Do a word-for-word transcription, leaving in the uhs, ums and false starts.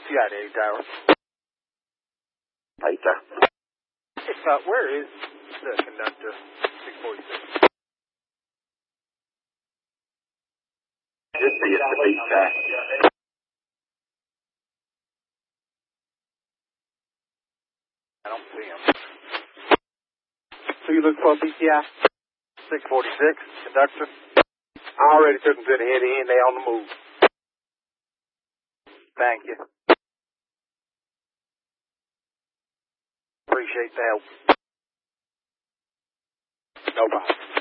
C I D Tower. Hey, sir. Yes, uh, where is the conductor? six forty-six. Should be at the beach side. I don't see him. So you look for a B T I? six forty-six, conductor. I already took them to the head end. They on the move. Thank you. Appreciate the help. No problem.